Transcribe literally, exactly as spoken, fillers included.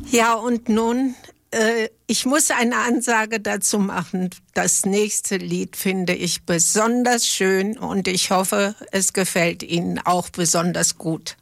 Ja, und nun, äh, ich muss eine Ansage dazu machen. Das nächste Lied finde ich besonders schön und ich hoffe, es gefällt Ihnen auch besonders gut.